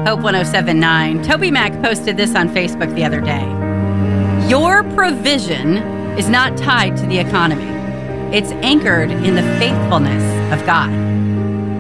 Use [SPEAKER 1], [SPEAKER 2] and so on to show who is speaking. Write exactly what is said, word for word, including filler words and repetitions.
[SPEAKER 1] Hope one oh seven point nine. Toby Mac posted this on Facebook the other day. Your provision is not tied to the economy. It's anchored in the faithfulness of God.